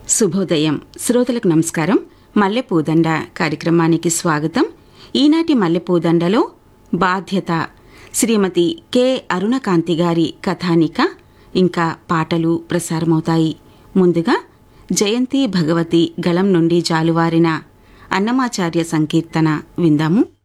శుభోదయం శ్రోతలకు నమస్కారం. మల్లెపూదండ కార్యక్రమానికి స్వాగతం. ఈనాటి మల్లెపూదండలో బాధ్యత శ్రీమతి కె అరుణకాంతి గారి కథానిక ఇంకా పాటలు ప్రసారమవుతాయి. ముందుగా జయంతి భగవతి గళం నుండి జాలువారిన అన్నమాచార్య సంకీర్తన విందాము.